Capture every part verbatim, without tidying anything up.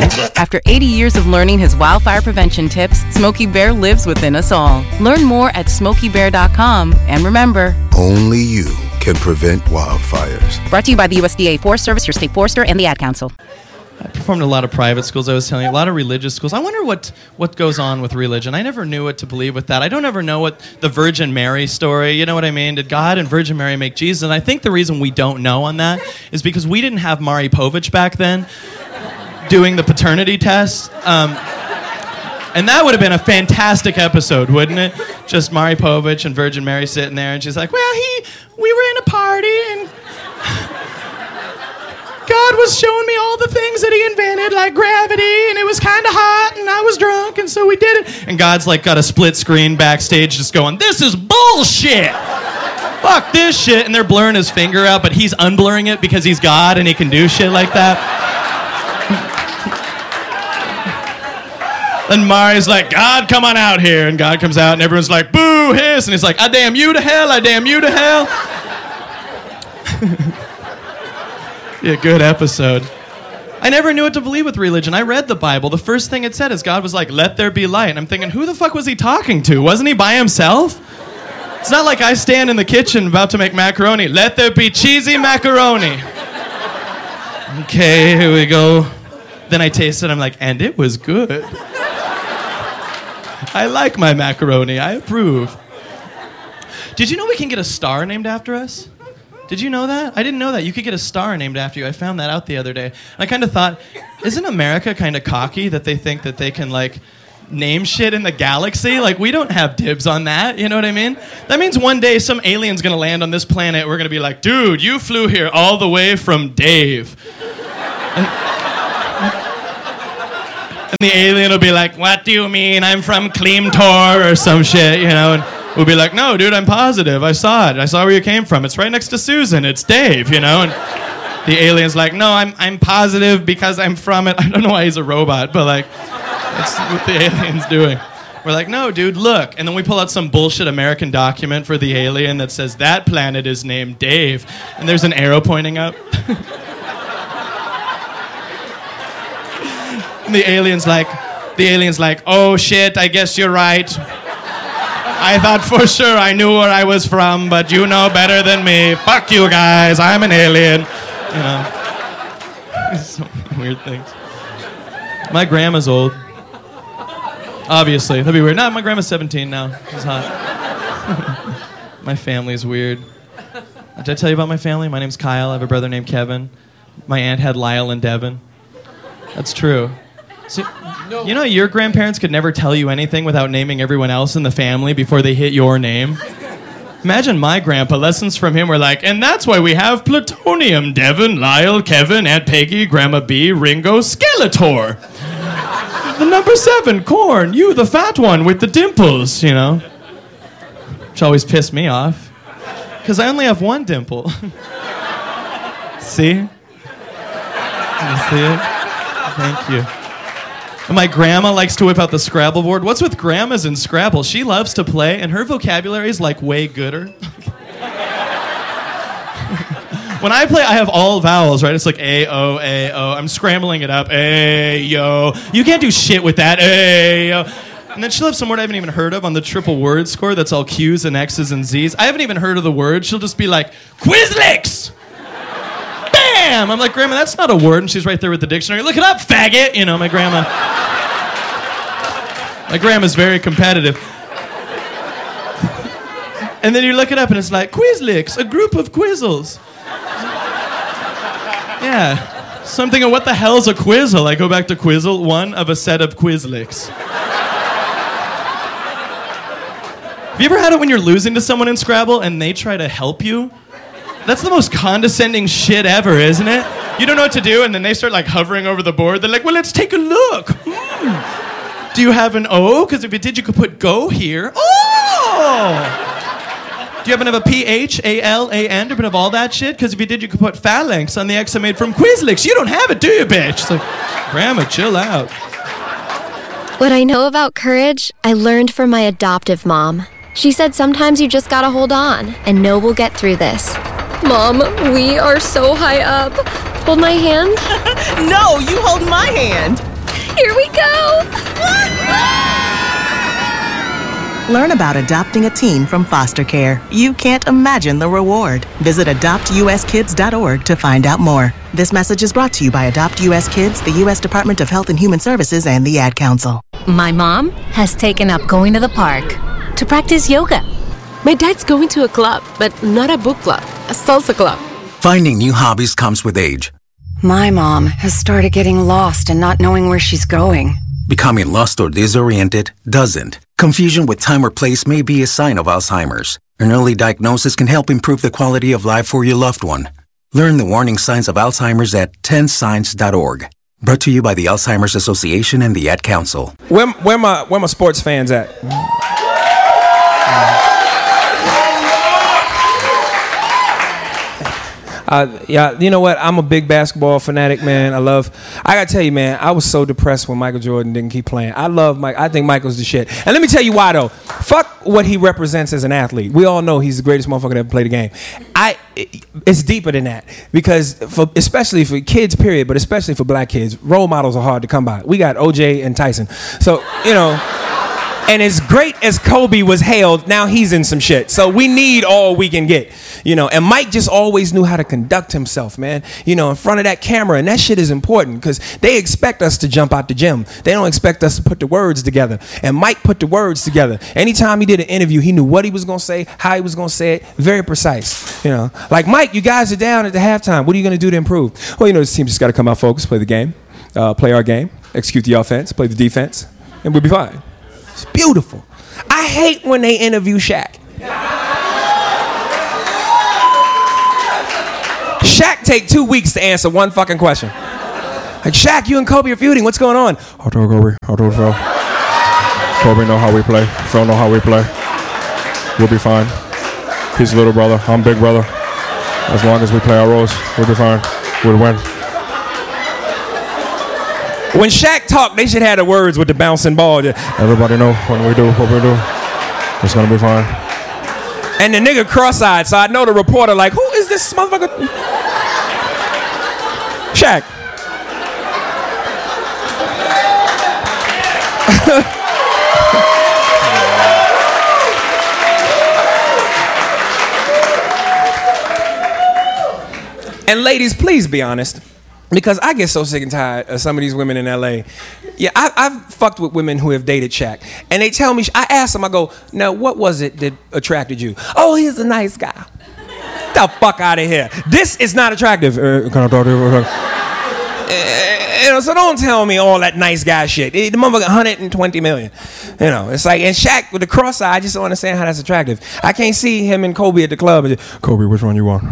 After eighty years of learning his wildfire prevention tips, Smokey Bear lives within us all. Learn more at smokey bear dot com. And remember, only you can prevent wildfires. Brought to you by the U S D A Forest Service, your state forester, and the Ad Council. I performed in a lot of private schools, I was telling you, a lot of religious schools. I wonder what, what goes on with religion. I never knew what to believe with that. I don't ever know what the Virgin Mary story, you know what I mean? Did God and Virgin Mary make Jesus? And I think the reason we don't know on that is because we didn't have Maury Povich back then doing the paternity test. Um, and that would have been a fantastic episode, wouldn't it? Just Maury Povich and Virgin Mary sitting there, and she's like, well, he, we were in a party, and God was showing me all the things that he invented, like gravity, and it was kind of hot, and I was drunk, and so we did it. And God's like got a split screen backstage just going, this is bullshit! Fuck this shit. And they're blurring his finger out, but he's unblurring it because he's God and he can do shit like that. And Mari's like, God, come on out here. And God comes out, and everyone's like, boo, hiss. And he's like, I damn you to hell, I damn you to hell. Yeah, good episode. I never knew what to believe with religion. I read the Bible. The first thing it said is God was like, let there be light. And I'm thinking, who the fuck was he talking to? Wasn't he by himself? It's not like I stand in the kitchen about to make macaroni. Let there be cheesy macaroni. Okay, here we go. Then I taste it, I'm like, and it was good. I like my macaroni. I approve. Did you know we can get a star named after us? Did you know that? I didn't know that. You could get a star named after you. I found that out the other day. And I kind of thought, isn't America kind of cocky that they think that they can, like, name shit in the galaxy? Like, we don't have dibs on that, you know what I mean? That means one day some alien's gonna land on this planet. We're gonna be like, dude, you flew here all the way from Dave. And, and the alien will be like, what do you mean? I'm from Klimtor or some shit, you know? And we'll be like, no, dude, I'm positive. I saw it. I saw where you came from. It's right next to Susan. It's Dave, you know? And the alien's like, no, I'm I'm positive because I'm from it. I don't know why he's a robot, but, like, that's what the alien's doing. We're like, no, dude, look. And then we pull out some bullshit American document for the alien that says, that planet is named Dave. And there's an arrow pointing up. And the alien's like, the alien's like, oh, shit, I guess you're right. I thought for sure I knew where I was from, but you know better than me. Fuck you guys, I'm an alien. You know, so weird things. My grandma's old. Obviously, that'd be weird. No, my grandma's seventeen now. She's hot. My family's weird. Did I tell you about my family? My name's Kyle. I have a brother named Kevin. My aunt had Lyle and Devin. That's true. So, no. You know, your grandparents could never tell you anything without naming everyone else in the family before they hit your name. Imagine my grandpa. Lessons from him were like, and that's why we have plutonium, Devin, Lyle, Kevin, Aunt Peggy, Grandma B, Ringo, Skeletor. The number seven, Corn, you, the fat one with the dimples, you know. Which always pissed me off. Because I only have one dimple. See? You see it? Thank you. And my grandma likes to whip out the Scrabble board. What's with grandmas and Scrabble? She loves to play, and her vocabulary is like way gooder. When I play, I have all vowels, right? It's like A, O, A, O. I'm scrambling it up. A, yo. You can't do shit with that. A, yo. And then she'll have some word I haven't even heard of on the triple word score that's all Q's and X's and Z's. I haven't even heard of the word. She'll just be like, Quizlix! Bam! I'm like, Grandma, that's not a word. And she's right there with the dictionary. Look it up, faggot! You know, my grandma. My grandma's very competitive. And then you look it up and it's like, Quizlix, a group of quizzles. Yeah. Something of what the hell's a quizzle? I go back to Quizzle, one of a set of Quizlix. Have you ever had it when you're losing to someone in Scrabble and they try to help you? That's the most condescending shit ever, isn't it? You don't know what to do, and then they start like hovering over the board. They're like, well, let's take a look. Mm. Do you have an O? Because if you did, you could put go here. Oh! Do you happen to have a P H A L A N? Do you happen to have all that shit? Because if you did, you could put phalanx on the X I made from Quizlix. You don't have it, do you, bitch? It's like, Grandma, chill out. What I know about courage, I learned from my adoptive mom. She said sometimes you just gotta hold on and know we'll get through this. Mom, we are so high up. Hold my hand. No, you hold my hand. Here we go! Learn about adopting a teen from foster care. You can't imagine the reward. Visit adopt u s kids dot org to find out more. This message is brought to you by Adopt U S Kids, the U S Department of Health and Human Services, and the Ad Council. My mom has taken up going to the park to practice yoga. My dad's going to a club, but not a book club, a salsa club. Finding new hobbies comes with age. My mom has started getting lost and not knowing where she's going. Becoming lost or disoriented doesn't. Confusion with time or place may be a sign of Alzheimer's. An early diagnosis can help improve the quality of life for your loved one. Learn the warning signs of Alzheimer's at ten signs dot org. Brought to you by the Alzheimer's Association and the Ad Council. Where, where my where my sports fans at? Uh, yeah, you know what? I'm a big basketball fanatic, man. I love. I gotta tell you, man. I was so depressed when Michael Jordan didn't keep playing. I love Mike. I think Michael's the shit. And let me tell you why, though. Fuck what he represents as an athlete. We all know he's the greatest motherfucker to ever play the game. I. It's deeper than that because, for, especially for kids, period, but especially for black kids, role models are hard to come by. We got O J and Tyson, so you know. And as great as Kobe was hailed, now he's in some shit. So we need all we can get, you know. And Mike just always knew how to conduct himself, man. You know, in front of that camera, and that shit is important because they expect us to jump out the gym. They don't expect us to put the words together. And Mike put the words together. Anytime he did an interview, he knew what he was gonna say, how he was gonna say it, very precise. You know, like Mike, you guys are down at the halftime. What are you gonna do to improve? Well, you know, this team just got to come out focused, play the game, uh, play our game, execute the offense, play the defense, and we'll be fine. It's beautiful. I hate when they interview Shaq. Shaq take two weeks to answer one fucking question. Like, Shaq, you and Kobe are feuding. What's going on? I told Kobe. I told Phil. Kobe know how we play. Phil know how we play. We'll be fine. He's little brother. I'm big brother. As long as we play our roles, we'll be fine. We'll win. When Shaq talked, they should have the words with the bouncing ball. Everybody know when we do what we do, it's gonna be fine. And the nigga cross-eyed, so I know the reporter like, who is this motherfucker? Shaq. And ladies, please be honest. Because I get so sick and tired of some of these women in L A. Yeah, I, I've fucked with women who have dated Shaq. And they tell me, I ask them, I go, now what was it that attracted you? Oh, he's a nice guy. Get the fuck out of here. This is not attractive. Uh, can I talk to you? Uh, you know, so don't tell me all that nice guy shit. The motherfucker one hundred twenty million. You know, it's like, and Shaq with the cross eye, I just don't understand how that's attractive. I can't see him and Kobe at the club. And just, Kobe, which one you want?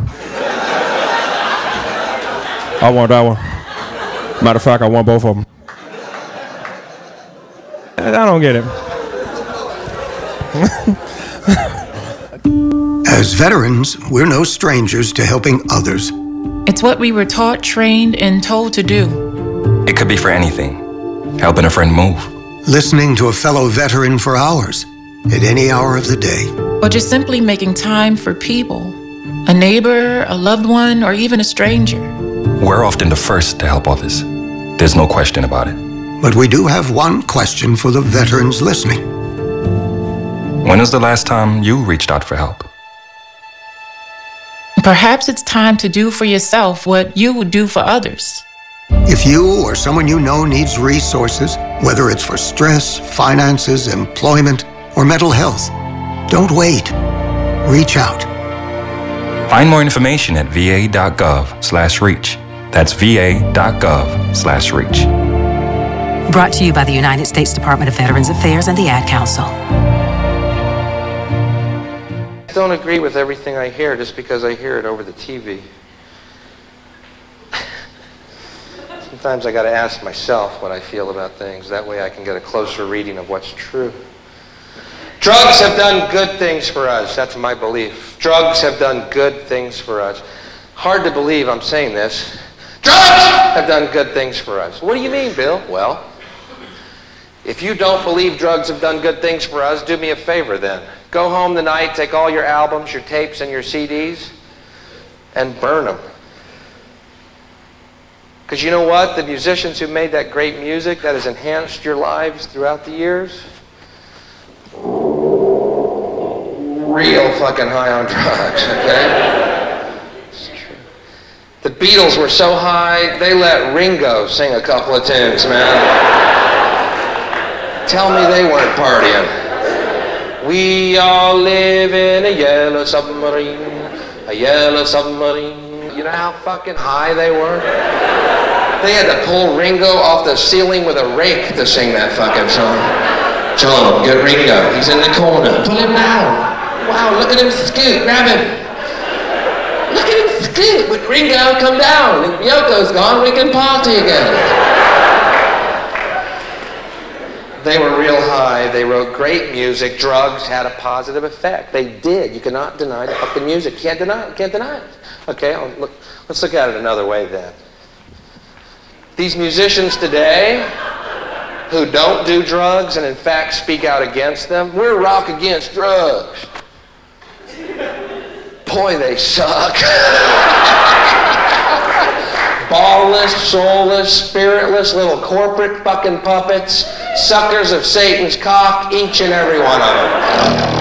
I want that one. Matter of fact, I want both of them. I don't get it. As veterans, we're no strangers to helping others. It's what we were taught, trained, and told to do. It could be for anything. Helping a friend move. Listening to a fellow veteran for hours, at any hour of the day. Or just simply making time for people. A neighbor, a loved one, or even a stranger. We're often the first to help others. There's no question about it. But we do have one question for the veterans listening. When was the last time you reached out for help? Perhaps it's time to do for yourself what you would do for others. If you or someone you know needs resources, whether it's for stress, finances, employment, or mental health, don't wait. Reach out. Find more information at va.gov slash reach. That's va.gov slash reach. Brought to you by the United States Department of Veterans Affairs and the Ad Council. I don't agree with everything I hear just because I hear it over the T V. Sometimes I got to ask myself what I feel about things. That way I can get a closer reading of what's true. Drugs have done good things for us. That's my belief. Drugs have done good things for us. Hard to believe I'm saying this. Drugs have done good things for us. What do you mean, Bill? Well, if you don't believe drugs have done good things for us, do me a favor then. Go home tonight, take all your albums, your tapes, and your C Ds, and burn them. Because you know what? The musicians who made that great music that has enhanced your lives throughout the years, real fucking high on drugs, okay? It's true. The Beatles were so high, they let Ringo sing a couple of tunes, man. Tell me they weren't partying. We all live in a yellow submarine, a yellow submarine. You know how fucking high they were? They had to pull Ringo off the ceiling with a rake to sing that fucking song. John, get Ringo. He's in the corner. Pull him down. Wow, look at him scoot. Grab him. Look at him scoot. With Ringo, come down. If Yoko's gone, we can party again. They were real high. They wrote great music. Drugs had a positive effect. They did. You cannot deny the fucking music. You can't deny it. You can't deny it. Okay, I'll look, let's look at it another way then. These musicians today who don't do drugs and in fact speak out against them, we're rock against drugs. Boy, they suck. Ballless, soulless, spiritless little corporate fucking puppets, suckers of Satan's cock, each and every one of them.